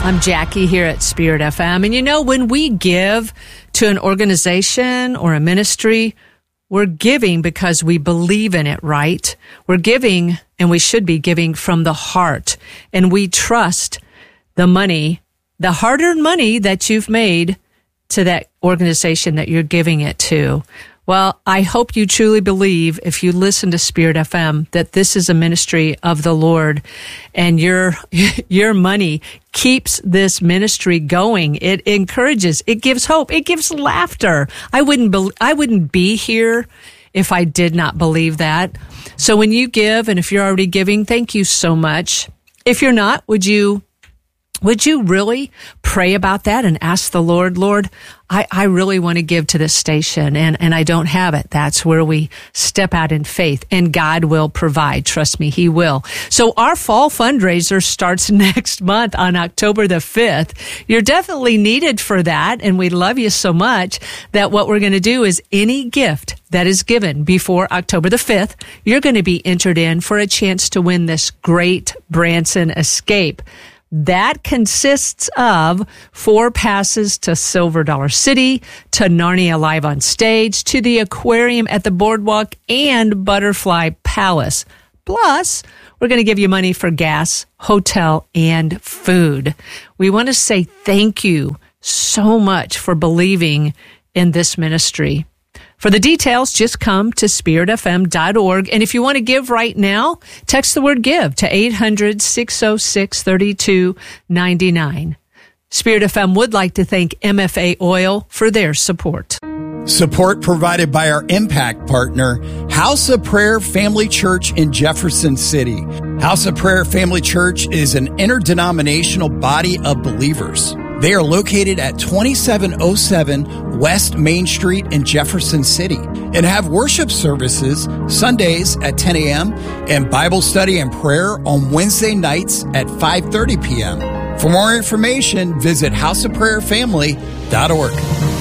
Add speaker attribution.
Speaker 1: I'm Jackie here at Spirit FM. And you know, when we give to an organization or a ministry, we're giving because we believe in it, right? We're giving, and we should be giving from the heart. And we trust the money, the hard-earned money that you've made to that organization that you're giving it to. Well, I hope you truly believe, if you listen to Spirit FM, that this is a ministry of the Lord, and your money keeps this ministry going. It encourages, it gives hope, it gives laughter. I wouldn't be here if I did not believe that. So when you give, and if you're already giving, thank you so much. If you're not, would you really pray about that and ask the Lord, I really want to give to this station and I don't have it. That's where we step out in faith, and God will provide. Trust me, He will. So our fall fundraiser starts next month on October the 5th. You're definitely needed for that, and we love you so much that what we're going to do is any gift that is given before October the 5th, you're going to be entered in for a chance to win this great Branson Escape. That consists of 4 passes to Silver Dollar City, to Narnia Live on Stage, to the aquarium at the Boardwalk, and Butterfly Palace. Plus, we're going to give you money for gas, hotel, and food. We want to say thank you so much for believing in this ministry. For the details, just come to spiritfm.org. And if you want to give right now, text the word give to 800-606-3299. Spirit FM would like to thank MFA Oil for their support.
Speaker 2: Support provided by our impact partner, House of Prayer Family Church in Jefferson City. House of Prayer Family Church is an interdenominational body of believers. They are located at 2707 West Main Street in Jefferson City and have worship services Sundays at 10 a.m. and Bible study and prayer on Wednesday nights at 5:30 p.m. For more information, visit houseofprayerfamily.org.